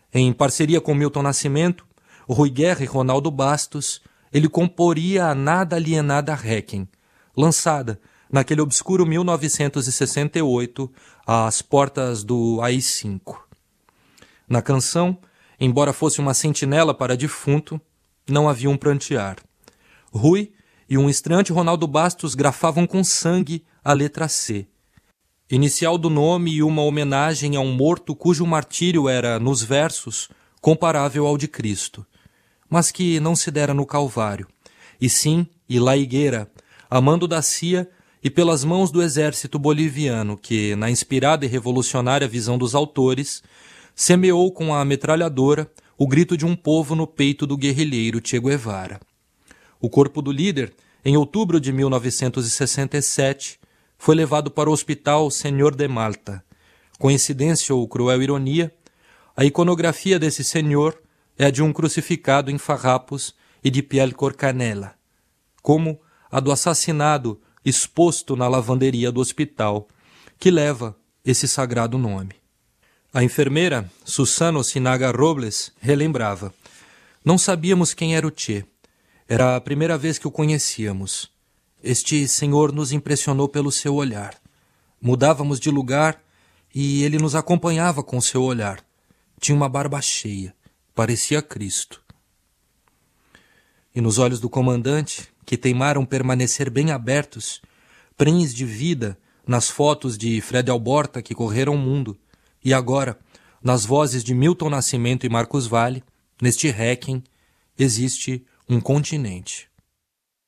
Em parceria com Milton Nascimento, Rui Guerra e Ronaldo Bastos, ele comporia a nada alienada Requiem, lançada naquele obscuro 1968, às portas do AI-5. Na canção, embora fosse uma sentinela para defunto, não havia um prantear. Rui e um estreante Ronaldo Bastos grafavam com sangue a letra C, inicial do nome e uma homenagem a um morto cujo martírio era, nos versos, comparável ao de Cristo, mas que não se dera no Calvário, e sim, e la higueira, a mando da CIA e pelas mãos do exército boliviano, que, na inspirada e revolucionária visão dos autores, semeou com a metralhadora o grito de um povo no peito do guerrilheiro Che Guevara. O corpo do líder, em outubro de 1967, foi levado para o Hospital Senhor de Malta. Coincidência ou cruel ironia, a iconografia desse senhor é a de um crucificado em farrapos e de piel cor canela, como a do assassinado exposto na lavanderia do hospital, que leva esse sagrado nome. A enfermeira, Susana Sinaga Robles, relembrava: não sabíamos quem era o Che. Era a primeira vez que o conhecíamos. Este senhor nos impressionou pelo seu olhar. Mudávamos de lugar e ele nos acompanhava com seu olhar. Tinha uma barba cheia. Parecia Cristo. E nos olhos do comandante, que teimaram permanecer bem abertos, prens de vida nas fotos de Fred Alborta que correram o mundo, e agora, nas vozes de Milton Nascimento e Marcos Valle, neste Requiem, existe um continente.